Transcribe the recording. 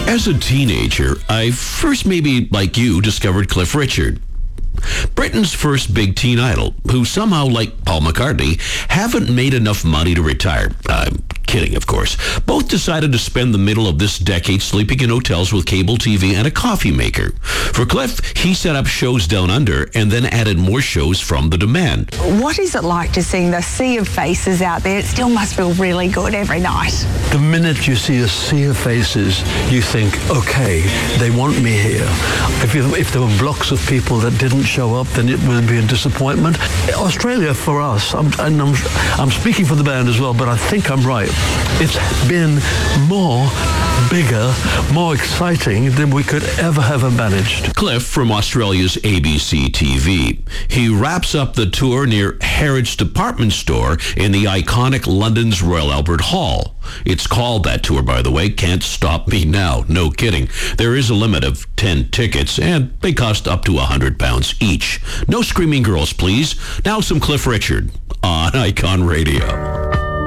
As a teenager, I first, maybe like you, discovered Cliff Richard, Britain's first big teen idol, who somehow, like Paul McCartney, haven't made enough money to retire. I'm kidding, of course. Both decided to spend the middle of this decade sleeping in hotels with cable TV and a coffee maker. For Cliff, he set up shows down under and then added more shows from the demand. What is it like to see the sea of faces out there? It still must feel really good every night. The minute you see a sea of faces, you think, okay, they want me here. If there were blocks of people that didn't show up, then it would be a disappointment. Australia, for us, I'm speaking for the band as well, but I think I'm right. It's been bigger, more exciting than we could ever have managed. Cliff from Australia's ABC TV. He wraps up the tour near Harrods Department Store in the iconic London's Royal Albert Hall. It's called that tour, by the way, Can't Stop Me Now. No kidding. There is a limit of 10 tickets, and they cost up to £100 each. No screaming girls, please. Now some Cliff Richard on Icon Radio.